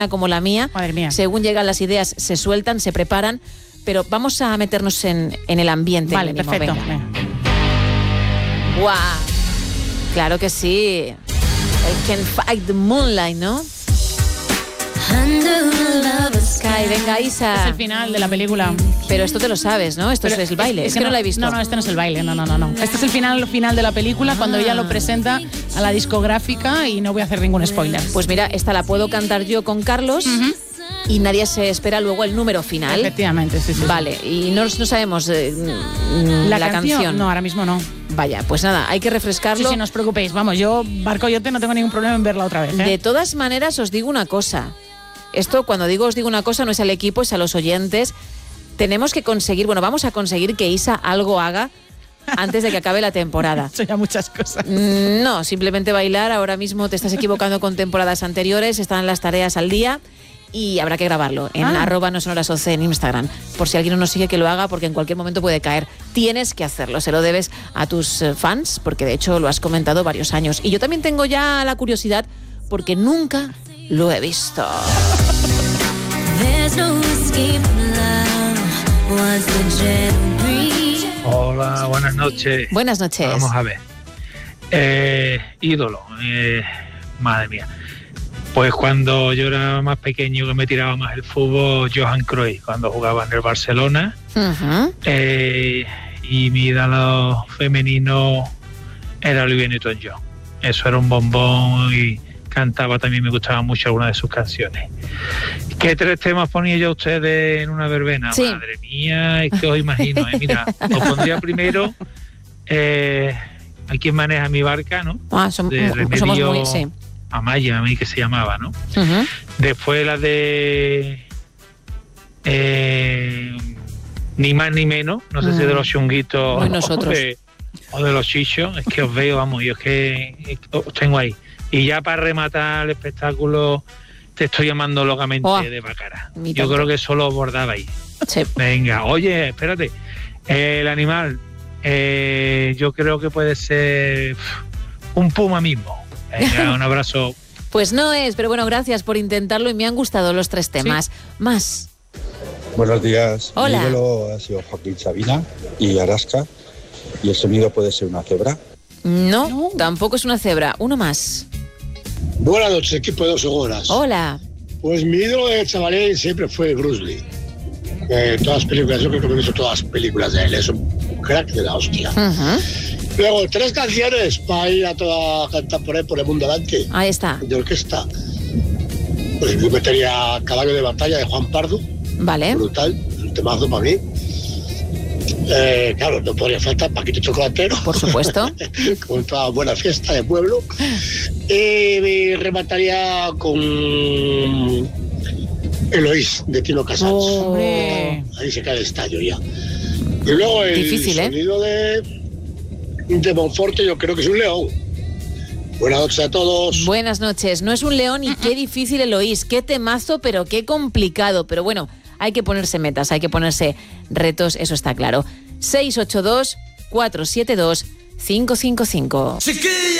como la mía. Madre mía. Según llegan las ideas, se sueltan, se preparan, pero vamos a meternos en el ambiente. Vale, mínimo. perfecto. Venga. ¡Guau! Claro que sí. El Can't Fight the Moonlight, ¿no? Sky, venga, Isa. Es el final de la película. Pero esto te lo sabes, ¿no? Esto es el baile. Es que no lo he visto. No, este no es el baile. No. Este es el final de la película, cuando ella lo presenta a la discográfica, y no voy a hacer ningún spoiler. Pues mira, esta la puedo cantar yo con Carlos. Y nadie se espera luego el número final. Efectivamente, sí. Vale, y no sabemos la canción. No, ahora mismo no. Vaya, pues nada, hay que refrescarlo. Sí, no os preocupéis. Vamos, yo, Barcoyote, no tengo ningún problema en verla otra vez. De todas maneras, os digo una cosa. Esto, cuando os digo una cosa, no es al equipo, es a los oyentes. Tenemos que conseguir, vamos a conseguir que Isa algo haga antes de que acabe la temporada. Son ya muchas cosas. No, simplemente bailar. Ahora mismo te estás equivocando con temporadas anteriores, están las tareas al día. Y habrá que grabarlo en @nosonorasoce en Instagram. Por si alguien no nos sigue, que lo haga, porque en cualquier momento puede caer. Tienes que hacerlo, se lo debes a tus fans, porque de hecho lo has comentado varios años. Y yo también tengo ya la curiosidad, porque nunca lo he visto. Hola, buenas noches. Buenas noches. Vamos a ver. Ídolo, madre mía. Pues cuando yo era más pequeño, que me tiraba más el fútbol, Johan Cruyff, cuando jugaba en el Barcelona. Y mi ídolo femenino era Olivia Newton-John. Eso era un bombón, y cantaba también, me gustaban mucho algunas de sus canciones. ¿Qué 3 temas ponía yo a ustedes en una verbena? Sí. Madre mía, es que os imagino. Mira, os pondría primero ¿A quién maneja mi barca?, ¿no? De Remedio somos muy, sí. Amaya, a mí que se llamaba, ¿no? Después la de Ni más ni menos, no sé si de los chunguitos o de los chichos. Es que os veo, vamos, yo es que os tengo ahí. Y ya para rematar el espectáculo, Te estoy llamando locamente de Baccara. Yo creo que eso lo bordabais. Sí. Venga, oye, espérate. El animal, yo creo que puede ser un puma mismo. Venga, un abrazo. Pues no es, pero bueno, gracias por intentarlo y me han gustado los 3 temas. ¿Sí? Más. Buenos días. Hola. Mi ídolo ha sido Joaquín Sabina y Araska. ¿Y el sonido puede ser una cebra? No, tampoco es una cebra. Uno más. Buenas noches, equipo de 2 horas. Hola. Pues mi ídolo de chavalín siempre fue Bruce Lee. Todas las películas, yo creo que me he visto todas las películas de él. Es un crack de la hostia. Luego, 3 canciones para ir a cantar por él, por el mundo adelante. Ahí está. De orquesta. Pues yo metería Caballo de Batalla de Juan Pardo. Vale. Brutal, un temazo para mí. Claro, no podría faltar Paquito Chocolatero. Por supuesto. Con toda buena fiesta de pueblo. Me remataría con Eloís, de Tino Casals. Hombre. Ahí se cae el estallo ya. Y luego el difícil, sonido de Monforte, yo creo que es un león. Buenas noches a todos. Buenas noches. No es un león y qué difícil Eloís. Qué temazo, pero qué complicado. Pero bueno, hay que ponerse metas, hay que ponerse retos, eso está claro. 682-472-555.